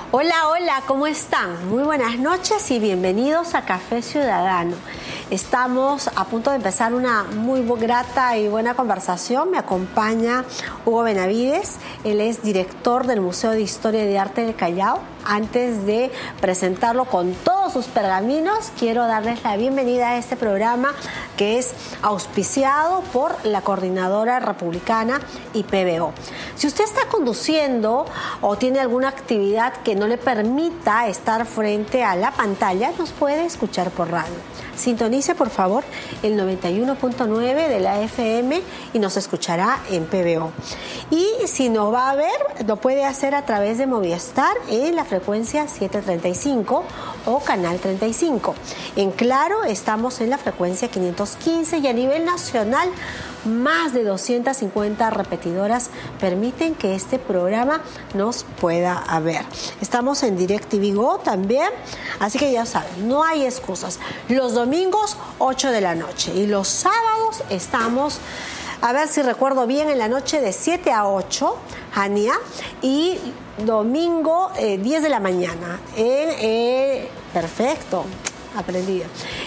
Hola, hola, ¿cómo están? Muy buenas noches y bienvenidos a Café Ciudadano. Estamos a punto de empezar una muy grata y buena conversación. Me acompaña Hugo Benavides, él es director del Museo de Historia y de Arte del Callao. Antes de presentarlo con todos sus pergaminos, quiero darles la bienvenida a este programa que es auspiciado por la Coordinadora Republicana y PBO. Si usted está conduciendo o tiene alguna actividad que no le permita estar frente a la pantalla, nos puede escuchar por radio. Sintonice, por favor, el 91.9 de la FM y nos escuchará en PBO. Y si nos va a ver, lo puede hacer a través de Movistar en la frecuencia 735 o canal 35. En Claro estamos en la frecuencia 515 y a nivel nacional más de 250 repetidoras permiten que este programa nos pueda ver. Estamos en DirecTV Go también, así que ya saben, no hay excusas. Los domingos 8 de la noche y los sábados estamos, a ver si recuerdo bien, en la noche de 7 a 8, Jania, y domingo 10 de la mañana. Perfecto, aprendida.